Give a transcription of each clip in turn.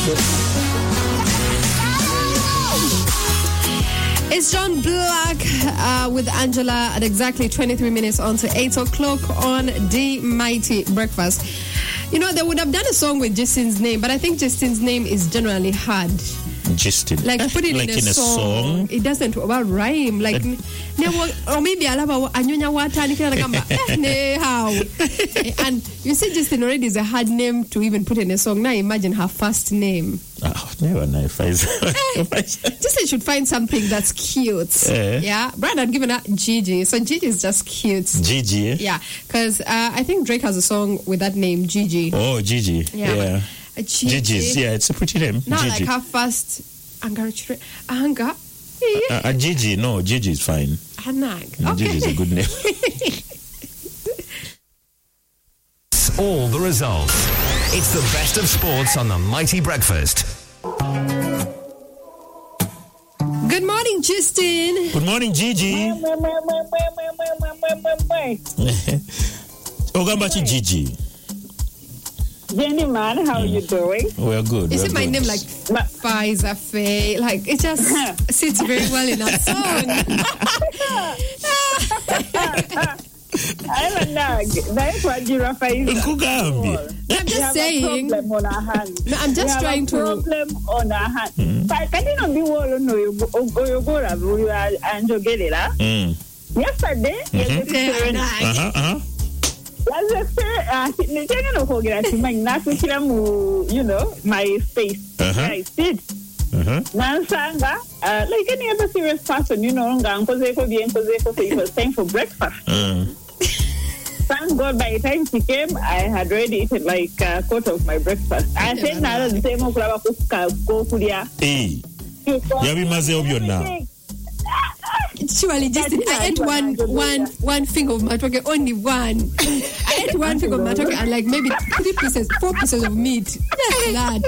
It's John Black with Angela at exactly 23 minutes on to 8 o'clock on The Mighty Breakfast. You know, they would have done a song with Justin's name, but I think Justin's name is generally hard. Justin. Like put it like in a song. It doesn't rhyme. Like or maybe alaba anyonya wata nikira kama how. And you see Justin already is a hard name to even put in a song. Now imagine her first name. Never know. Justin should find something that's cute. Yeah. Brad had given her Gigi. So Gigi is just cute. Gigi. Yeah. Because I think Drake has a song with that name, Gigi. Oh, Gigi. Yeah. Gigi's, yeah, it's a pretty name. Not Gigi. like her first Anga. Gigi, no, Gigi is fine. Anag. Okay. Gigi is a good name. All the results. It's the best of sports on the Mighty Breakfast. Good morning, Justin. Good morning, Gigi. Ogambachi Gigi. Jenny man, how are you doing? We're good. Is it my name like Faiza Faye? Like it just sits very well in our song. I'm a nag. That's what Giraffe is. I'm just saying. Problem on our hands. No, I'm just trying to. Problem on our hands. But can you not be well? No, you go and you get it. Yesterday, you know, my face. I sit. Nansanga, like any other serious person, you know, it was time for breakfast. Thank God by the time she came, I had already eaten like a quarter of my breakfast. I said, "Now the same go kulia." Hey, yabi mazeo byonna. Surely, Justin, I ate one finger of matoke, only one. I ate one finger of matoke and like maybe 4 pieces of meat. Just that.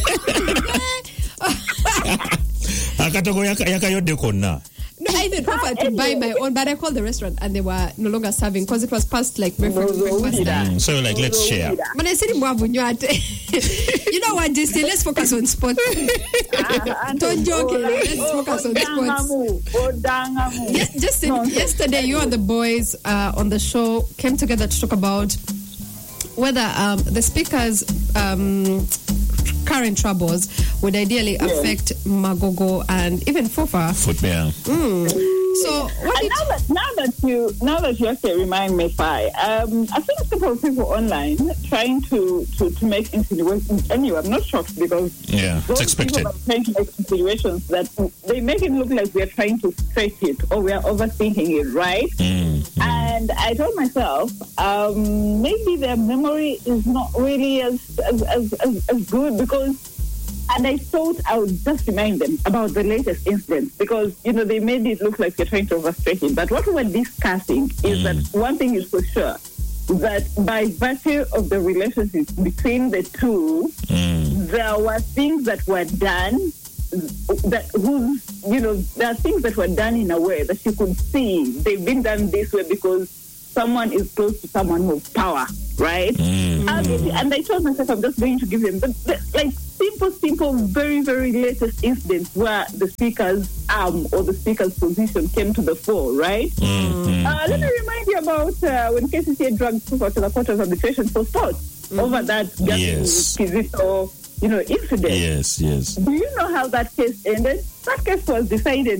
Akatogo yakayode konna. No, I didn't offer to buy my own, but I called the restaurant and they were no longer serving because it was past like breakfast. So like, let's share. But I said, you know what, Justin, let's focus on sports. Don't joke, let's focus on sports. Justin, yesterday you and the boys on the show came together to talk about whether the speaker's current troubles would ideally affect Magogo and even Fofa. Football. So now that you actually remind me, Fi, I've seen a couple of people online trying to make insinuations. Anyway, I'm not shocked because it's expected. People are trying to make insinuations that they make it look like we're trying to stretch it or we are overthinking it, right? And I told myself, maybe their memory is not really as good because. And I thought I would just remind them about the latest incident because, you know, they made it look like they're trying to overstretch it. But what we were discussing is that one thing is for sure, that by virtue of the relationship between the two, there were things that were done there are things that were done in a way that you could see they've been done this way because someone is close to someone with power, right? And I told myself I'm just going to give them like simple, very, very latest incidents where the speaker's arm or the speaker's position came to the fore, right? Let me remind you about when KCCA dragged Fufa to the Court of Arbitration for Sports over that Kizito, incident. Yes. Do you know how that case ended? That case was decided.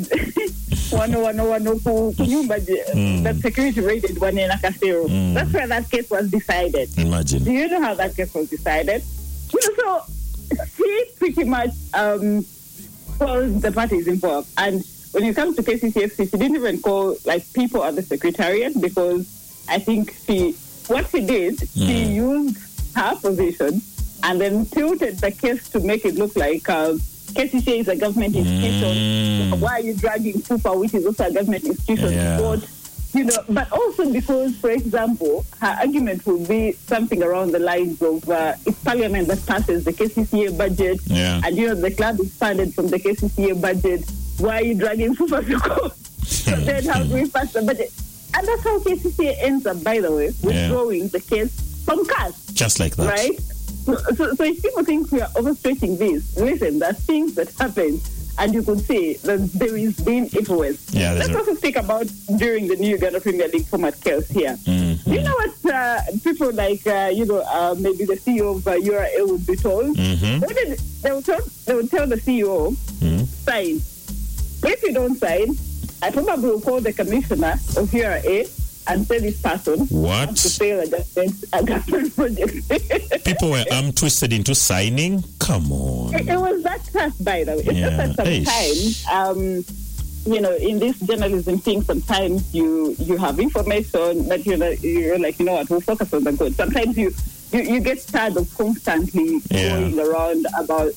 That security raided one in Akasero. That's where that case was decided. Imagine. Do you know how that case was decided? So she pretty much calls the parties involved. And when it comes to KCCFC, she didn't even call people at the secretariat because I think she used her position and then tilted the case to make it look like KCCA is a government institution. Why are you dragging FUPA, which is also a government institution, to court? But also because, for example, her argument will be something around the lines of it's Parliament that passes the KCCA budget, and the club is funded from the KCCA budget. Why are you dragging FUPA to court? So then how do we pass the budget? And that's how KCCA ends up, by the way, withdrawing the case from CAS. Just like that. Right? So if people think we are overstretching this, listen, there are things that happen, and you could say that there is being influence. Yeah, let's also think about during the new Uganda Premier League format chaos here. Mm-hmm. You know what people like, maybe the CEO of URA would be told? Mm-hmm. They would tell the CEO, sign. If you don't sign, I probably will call the commissioner of URA and say this person what to fail a government project. People were twisted into signing. Come on. It was that tough, by the way. It's just that sometimes, in this journalism thing, sometimes you have information that you're like, you know what, we'll focus on the good. Sometimes you get tired of constantly going around about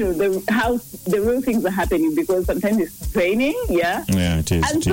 the real things are happening, because sometimes it's training, yeah, it is. And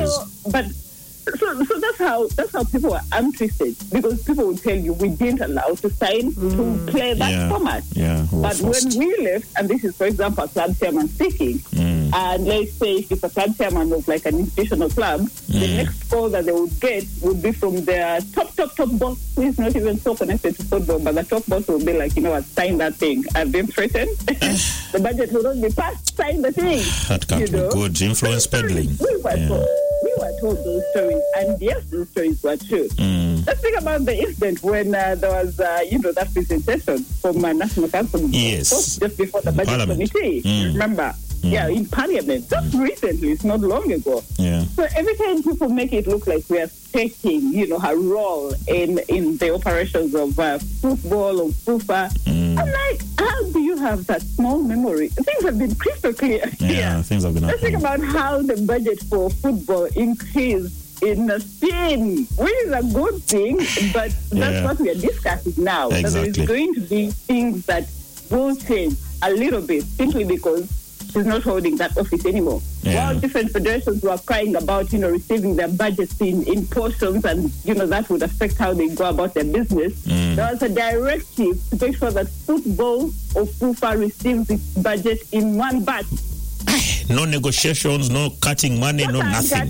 so that's how people are untwisted, because people will tell you we didn't allow to sign to play that format. But when we left, and this is, for example, a club chairman speaking, and let's say if it's a club chairman of like an institutional club, the next call that they would get would be from their top boss, who is not even so connected to football, but the top boss will be like, you know what, sign that thing. I've been threatened. The budget will not be passed, sign the thing. That can't be good. Influence peddling. We were told those stories, and yes, those stories were true. Let's think about the incident when there was, that presentation from National Council. Yes. Just before the budget committee. Remember? Yeah, in Parliament. Just recently, it's not long ago. Yeah. So every time people make it look like we are taking, her role in the operations of football or FUFA, I'm like, how do you have that small memory? Things have been crystal clear. Yeah, things have been Let's think about how the budget for football increased in a spin, which is a good thing, but that's what we are discussing now. Exactly. So there is going to be things that will change a little bit, simply because she's not holding that office anymore. While different federations were crying about, receiving their budgets in portions, and, that would affect how they go about their business, there was a directive to make sure that football or FUFA receives its budget in one batch. No negotiations, no cutting money, no nothing.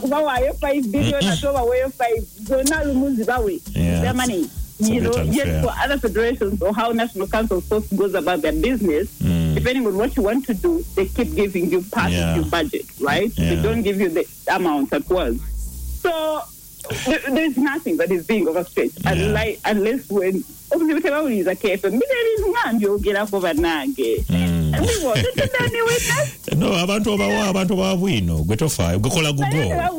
Their money. Yet for other federations, or how National Council goes about their business, depending on what you want to do, they keep giving you part of your budget, right? They don't give you the amount at once. So there's nothing that is being overstretched, unless when is a case of you get up over nage. No, abantu babwino gwetofa gukola gugo.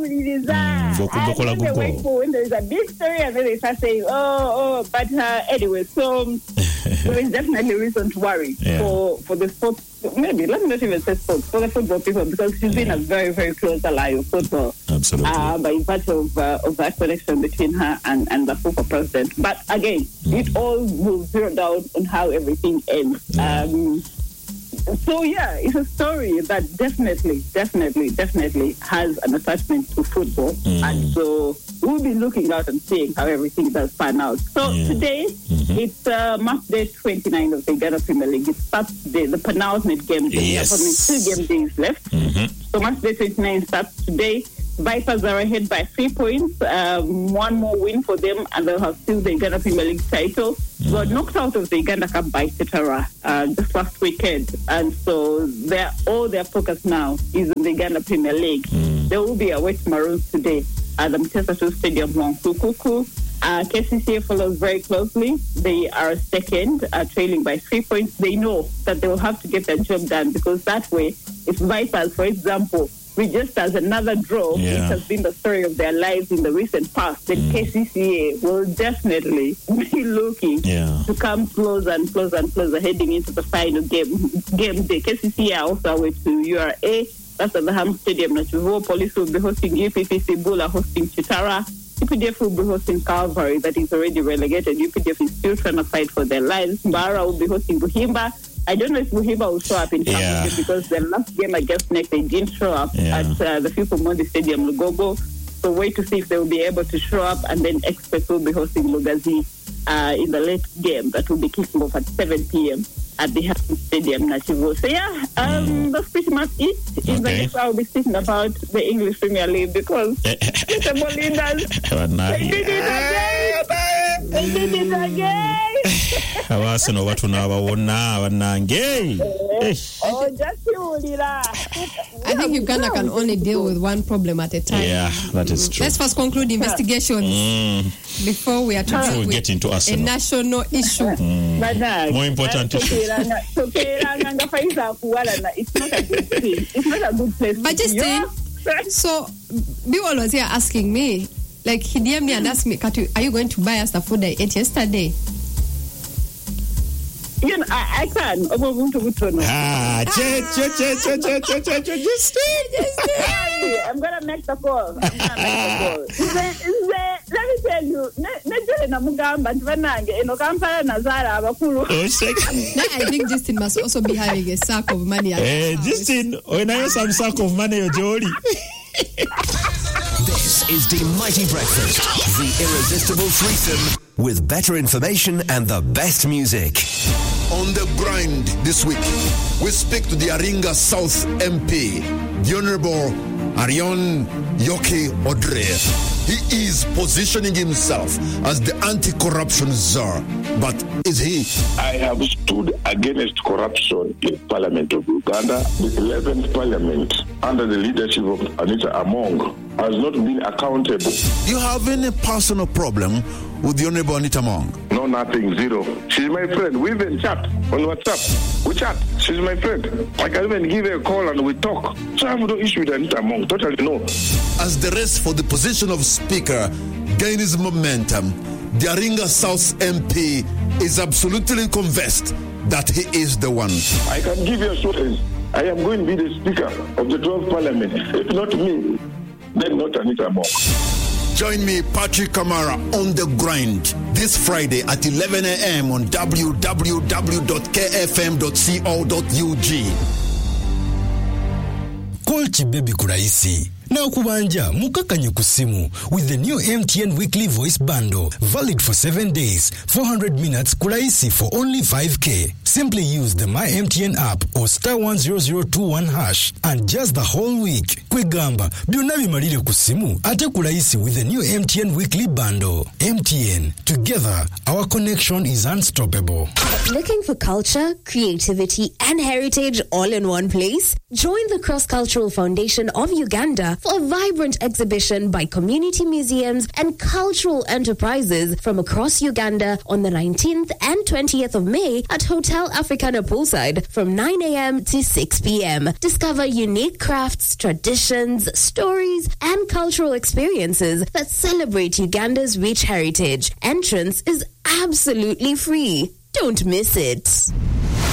Wait for when there is a big story, and then they start saying, but anyway, so there is definitely reason to worry for the sports. Maybe let me not even say sports, for the football people, because she's been a very, very close ally of football. Absolutely. By virtue of that connection between her and the football president. But again, it all will zero down on how everything ends. So it's a story that definitely has an attachment to football, and so we'll be looking out and seeing how everything does pan out. So today, it's match day 29 of the Ghana Premier League. It starts today, the penultimate game day. Yes. There's only 2 game days left. So match day 29 starts today. Vipers are ahead by 3 points. One more win for them, and they'll have still the Ghana Premier League title. Got knocked out of the Uganda Cup by Tetara just last weekend, and so all their focus now is on the Uganda Premier League. There will be a West Maroons today at the Mutesa 2 Stadium, Mwankukuku. KCCA follows very closely. They are second, trailing by 3 points. They know that they will have to get their job done, because that way, if Vipers, for example, registers another draw, which has been the story of their lives in the recent past, then KCCA will definitely be looking to come closer and closer and closer, heading into the final game day. KCCA are also away to URA. That's at the Ham Stadium. Nachivo Police will be hosting UPPC, Bula hosting Chitara. UPDF will be hosting Calvary, that is already relegated. UPDF is still trying to fight for their lives. Mbara will be hosting Buhimba. I don't know if Buhimba will show up in Calvary, because the last game against NEC, they didn't show up at the FIFA Mondi Stadium, Lugogo. So wait to see if they will be able to show up, and then Express will be hosting Lugazi in the late game that will be kicking off at 7 p.m. at the Hampton Stadium, Nachivo. So that's pretty much it. In the next I will be speaking about the English Premier League, because Mr. Molindas, they did it again. They did it again. I think Uganda can only deal with one problem at a time. Yeah, that is true. Let's first conclude investigations before we are to get into a national issue. More important issue. It's not a good thing. It's not a good place. But Justin, so people was here asking me, like he DM'd me and asked me, Katu, are you going to buy us the food I ate yesterday? You know, I can. I'm going to make the call. Let me tell you, I think Justin must also be having a sack of money. Justin, when I have some sack of money, you're jolly. This is the Mighty Breakfast, the irresistible threesome with better information and the best music. On the grind this week, we speak to the Aringa South MP, the Honorable Arion Yoki Odre. He is positioning himself as the anti-corruption czar. But is he? I have stood against corruption in Parliament of Uganda. The 11th Parliament, under the leadership of Anita Among, has not been accountable. Do you have any personal problem with the Honorable Anita Among? No, nothing, zero. She's my friend. We even chat on WhatsApp. We chat. She's my friend. I can even give her a call and we talk. So I have no issue with Anita Among. Totally no. As the race for the position of Speaker gains momentum, the Aringa South MP is absolutely convinced that he is the one. I can give you assurance. I am going to be the Speaker of the 12th Parliament. If not me, then not Anita Among. Join me, Patrick Kamara, on the grind this Friday at 11 a.m. on www.kfm.co.ug. Call Chibebi Kuraisi. Now kubanja mukakanye kusimu with the new MTN weekly voice bundle, valid for 7 days, 400 minutes kuraisi for only 5k. Simply use the My MTN app or *10021# and just the whole week. Kwegamba byonabi malire kusimu ate kuraisi with the new MTN weekly bundle. MTN, together our connection is unstoppable. Looking for culture, creativity and heritage all in one place? Join the Cross Cultural Foundation of Uganda for a vibrant exhibition by community museums and cultural enterprises from across Uganda on the 19th and 20th of May at Hotel Africana Poolside from 9 a.m. to 6 p.m. Discover unique crafts, traditions, stories, and cultural experiences that celebrate Uganda's rich heritage. Entrance is absolutely free. Don't miss it.